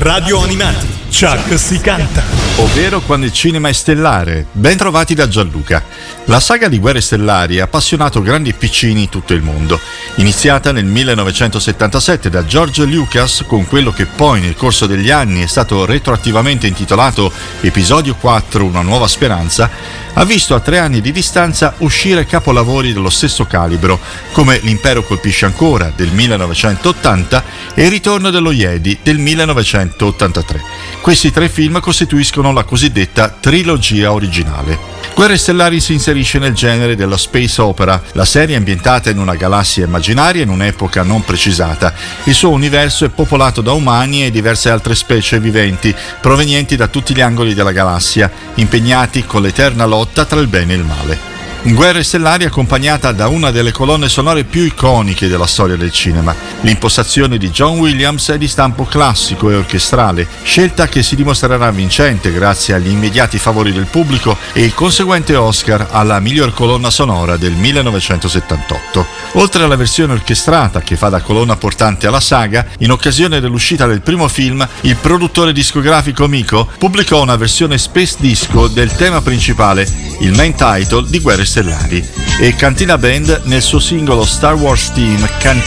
Radio Animati, Chuck si canta. Ovvero Quando il cinema è stellare. Ben trovati da Gianluca. La saga di Guerre Stellari ha appassionato grandi e piccini in tutto il mondo. Iniziata nel 1977 da George Lucas con quello che poi nel corso degli anni è stato retroattivamente intitolato Episodio 4 Una nuova speranza, ha visto a 3 anni di distanza uscire capolavori dello stesso calibro come L'impero colpisce ancora del 1980 e Il ritorno dello Jedi del 1983. Questi 3 film costituiscono la cosiddetta trilogia originale. Guerre Stellari si inserisce nel genere della space opera. La serie è ambientata in una galassia immaginaria in un'epoca non precisata. Il suo universo è popolato da umani e diverse altre specie viventi provenienti da tutti gli angoli della galassia, impegnati con l'eterna lotta tra il bene e il male. Guerre Stellari è accompagnata da una delle colonne sonore più iconiche della storia del cinema. L'impostazione di John Williams è di stampo classico e orchestrale, scelta che si dimostrerà vincente grazie agli immediati favori del pubblico e il conseguente Oscar alla miglior colonna sonora del 1978. Oltre alla versione orchestrata che fa da colonna portante alla saga, in occasione dell'uscita del primo film, il produttore discografico Miko pubblicò una versione space disco del tema principale, il main title di Guerre Stellari, e Cantina Band nel suo singolo Star Wars Theme Cantina